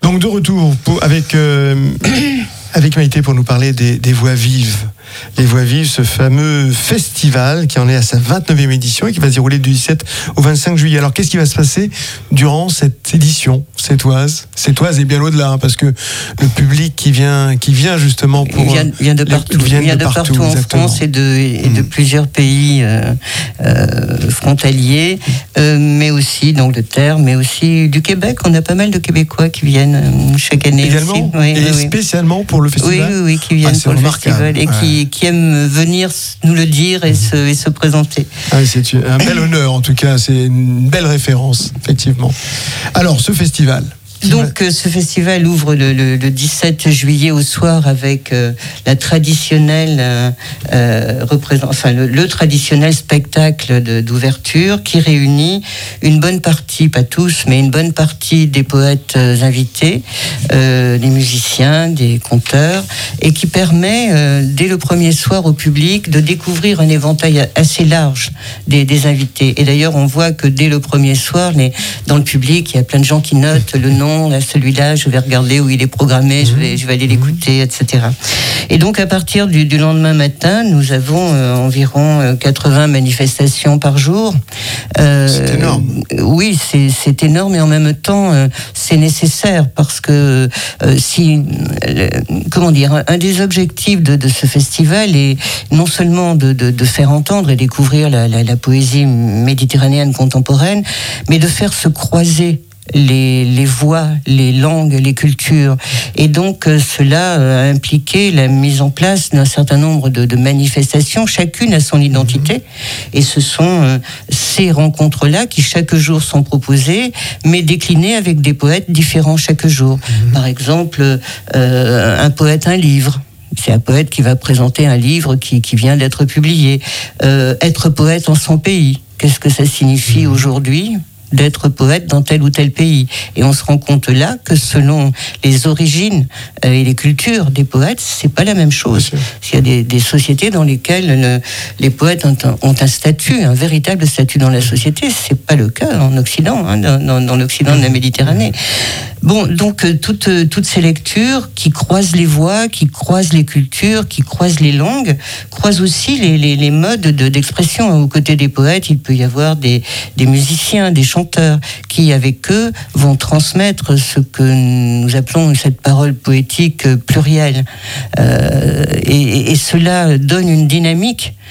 Donc de retour avec Maïté pour nous parler des Voix Vives. Les Voix Vives, ce fameux festival qui en est à sa 29e édition et qui va se dérouler du 17 au 25 juillet. Alors qu'est-ce qui va se passer durant cette édition sétoise est bien au-delà, parce que le public qui vient justement pour... Il vient de partout. Il vient de partout en France et de plusieurs pays frontaliers, mais aussi d'Angleterre, mais aussi du Québec. On a pas mal de Québécois qui viennent chaque année également, aussi. et spécialement pour le festival. Oui, qui viennent pour le festival et qui aiment venir nous le dire et se présenter. C'est un bel honneur, en tout cas, c'est une belle référence, effectivement. Alors, ce festival... Donc ce festival ouvre le 17 juillet au soir avec la traditionnelle le traditionnel spectacle d'ouverture qui réunit une bonne partie, pas tous, mais une bonne partie des poètes invités, des musiciens, des conteurs, et qui permet dès le premier soir au public de découvrir un éventail assez large des invités. Et d'ailleurs on voit que dès le premier soir, dans le public, il y a plein de gens qui notent le nom. Là, celui-là, je vais regarder où il est programmé, je vais aller l'écouter, etc. Et donc, à partir du lendemain matin, nous avons environ 80 manifestations par jour. C'est énorme. Oui, c'est énorme, et en même temps, c'est nécessaire, parce que un des objectifs de ce festival est non seulement de faire entendre et découvrir la poésie méditerranéenne contemporaine, mais de faire se croiser les voix, les langues, les cultures. Et donc cela a impliqué la mise en place d'un certain nombre de manifestations, chacune a son identité, et ce sont ces rencontres-là qui chaque jour sont proposées, mais déclinées avec des poètes différents chaque jour. Par exemple, un poète, un livre. C'est un poète qui va présenter un livre qui vient d'être publié. Être poète en son pays, qu'est-ce que ça signifie aujourd'hui ? D'être poète dans tel ou tel pays. Et on se rend compte là que selon les origines et les cultures des poètes, c'est pas la même chose. Il y a des sociétés dans lesquelles les poètes ont un statut, un véritable statut dans la société. C'est pas le cas en Occident, dans l'Occident de la Méditerranée. Bon, donc toutes ces lectures qui croisent les voix, qui croisent les cultures, qui croisent les langues, croisent aussi les modes d'expression. Aux côtés des poètes, il peut y avoir des musiciens, des chanteurs, qui avec eux vont transmettre ce que nous appelons cette parole poétique plurielle. Et cela donne une dynamique